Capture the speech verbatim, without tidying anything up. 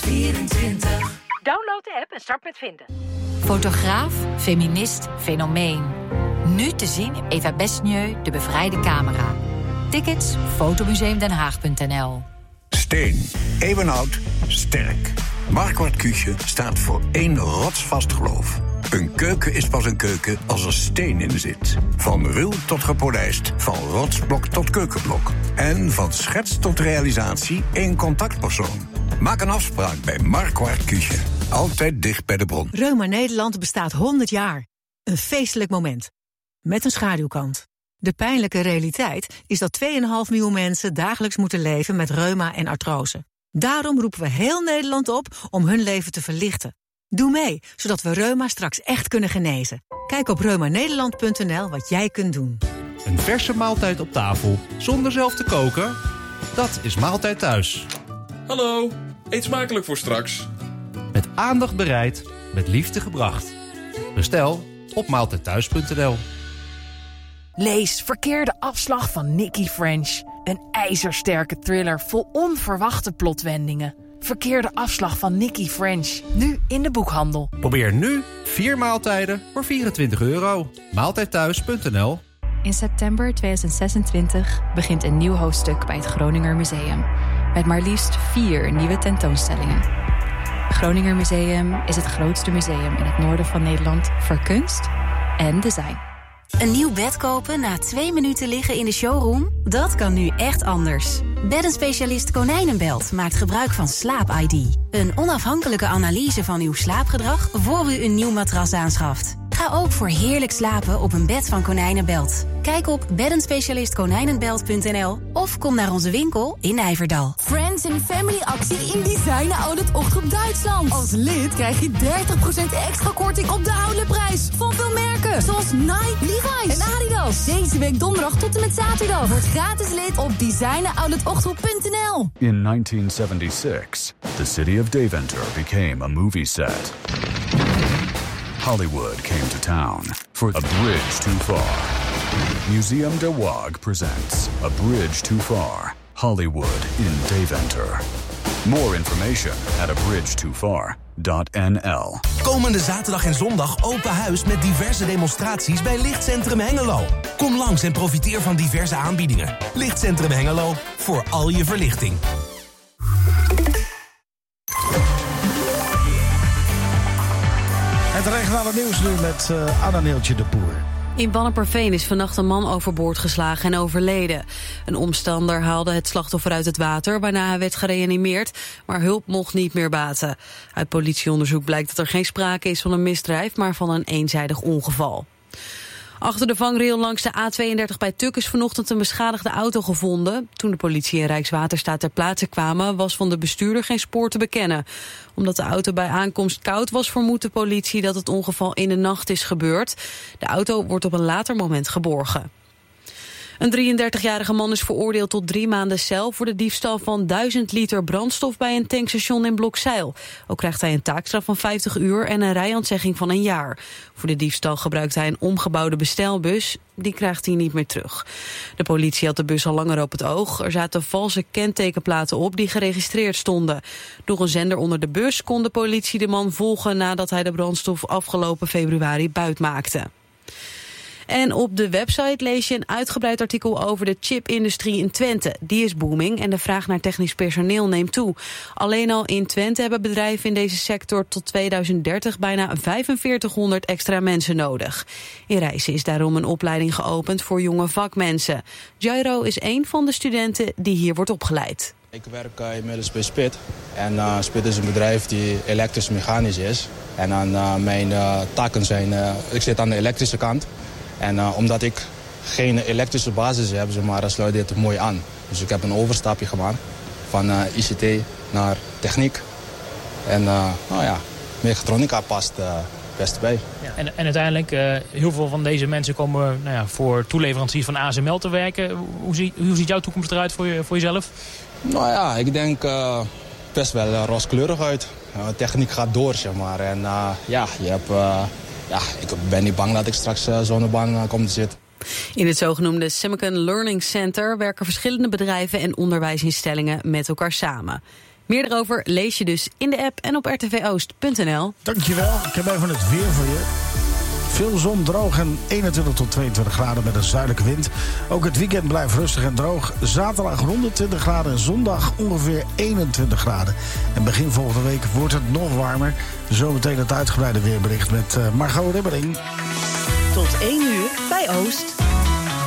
vierentwintig. Download de app en start met vinden. Fotograaf, feminist, fenomeen. Nu te zien Eva Besnieu, de bevrijde camera. Tickets fotomuseumdenhaag punt n l. Steen, eeuwenoud, sterk. Marquardt Cuusje staat voor één rotsvast geloof. Een keuken is pas een keuken als er steen in zit. Van ruw tot gepolijst, van rotsblok tot keukenblok. En van schets tot realisatie één contactpersoon. Maak een afspraak bij Marquardt Cuusje. Altijd dicht bij de bron. Reuma Nederland bestaat honderd jaar. Een feestelijk moment. Met een schaduwkant. De pijnlijke realiteit is dat twee komma vijf miljoen mensen dagelijks moeten leven met reuma en artrose. Daarom roepen we heel Nederland op om hun leven te verlichten. Doe mee, zodat we reuma straks echt kunnen genezen. Kijk op reuma nederland punt n l wat jij kunt doen. Een verse maaltijd op tafel, zonder zelf te koken? Dat is Maaltijd Thuis. Hallo, eet smakelijk voor straks. Met aandacht bereid, met liefde gebracht. Bestel op maaltijd thuis punt n l. Lees Verkeerde afslag van Nikki French. Een ijzersterke thriller vol onverwachte plotwendingen. Verkeerde afslag van Nikki French. Nu in de boekhandel. Probeer nu vier maaltijden voor vierentwintig euro. maaltijd thuis punt n l. In september tweeduizend zesentwintig begint een nieuw hoofdstuk bij het Groninger Museum. Met maar liefst vier nieuwe tentoonstellingen. Het Groninger Museum is het grootste museum in het noorden van Nederland voor kunst en design. Een nieuw bed kopen na twee minuten liggen in de showroom? Dat kan nu echt anders. Beddenspecialist Konijnenbelt maakt gebruik van Slaap I D. Een onafhankelijke analyse van uw slaapgedrag voor u een nieuw matras aanschaft. Ga ook voor heerlijk slapen op een bed van Konijnenbelt. Kijk op beddenspecialist konijnenbelt punt n l of kom naar onze winkel in Nijverdal. Friends and Family actie in Design Outlet Ochterop Duitsland. Als lid krijg je dertig procent extra korting op de outletprijs van veel merken. Zoals Nike, Levi's en Adidas. Deze week donderdag tot en met zaterdag. Word gratis lid op design outlet ochterop punt n l. In nineteen seventy-six, the city of Deventer became a movie set. Hollywood came to town for A Bridge Too Far. Museum de Waag presents A Bridge Too Far, Hollywood in Deventer. More information at a bridge too far dot n l. Komende zaterdag en zondag open huis met diverse demonstraties bij Lichtcentrum Hengelo. Kom langs en profiteer van diverse aanbiedingen. Lichtcentrum Hengelo, voor al je verlichting. Het regionale nieuws nu met uh, Anna-Neeltje de Boer. In Banneperveen is vannacht een man overboord geslagen en overleden. Een omstander haalde het slachtoffer uit het water, waarna hij werd gereanimeerd, maar hulp mocht niet meer baten. Uit politieonderzoek blijkt dat er geen sprake is van een misdrijf, maar van een eenzijdig ongeval. Achter de vangrail langs de A tweeëndertig bij Tuk is vanochtend een beschadigde auto gevonden. Toen de politie en Rijkswaterstaat ter plaatse kwamen, was van de bestuurder geen spoor te bekennen. Omdat de auto bij aankomst koud was, vermoedt de politie dat het ongeval in de nacht is gebeurd. De auto wordt op een later moment geborgen. Een drieëndertigjarige man is veroordeeld tot drie maanden cel voor de diefstal van duizend liter brandstof bij een tankstation in Blokzijl. Ook krijgt hij een taakstraf van vijftig uur en een rijontzegging van een jaar. Voor de diefstal gebruikt hij een omgebouwde bestelbus. Die krijgt hij niet meer terug. De politie had de bus al langer op het oog. Er zaten valse kentekenplaten op die geregistreerd stonden. Door een zender onder de bus kon de politie de man volgen nadat hij de brandstof afgelopen februari buit maakte. En op de website lees je een uitgebreid artikel over de chipindustrie in Twente. Die is booming en de vraag naar technisch personeel neemt toe. Alleen al in Twente hebben bedrijven in deze sector tot tweeduizend dertig bijna vijfenveertighonderd extra mensen nodig. In Rijssen is daarom een opleiding geopend voor jonge vakmensen. Jairo is een van de studenten die hier wordt opgeleid. Ik werk uh, inmiddels bij Spit. En uh, Spit is een bedrijf die elektrisch-mechanisch is. En dan uh, mijn uh, taken zijn, uh, ik zit aan de elektrische kant. En uh, omdat ik geen elektrische basis heb, zeg maar, sluit dit mooi aan. Dus ik heb een overstapje gemaakt van uh, I C T naar techniek. En uh, nou ja, mechatronica past uh, best bij. Ja. En, en uiteindelijk, uh, heel veel van deze mensen komen nou ja, voor toeleveranciers van A S M L te werken. Hoe, zie, hoe ziet jouw toekomst eruit voor, je, voor jezelf? Nou ja, ik denk uh, best wel uh, rooskleurig uit. Uh, techniek gaat door, zeg maar. En uh, ja, je hebt... Uh, Ja, ik ben niet bang dat ik straks uh, zo'n baan uh, kom te zitten. In het zogenoemde Semicon Learning Center werken verschillende bedrijven en onderwijsinstellingen met elkaar samen. Meer erover lees je dus in de app en op r t v oost punt n l. Dankjewel. Ik heb even het weer voor je. Veel zon, droog en eenentwintig tot tweeëntwintig graden met een zuidelijke wind. Ook het weekend blijft rustig en droog. Zaterdag honderdtwintig graden en zondag ongeveer eenentwintig graden. En begin volgende week wordt het nog warmer. Zometeen het uitgebreide weerbericht met uh, Margot Ribbering. Tot één uur bij Oost.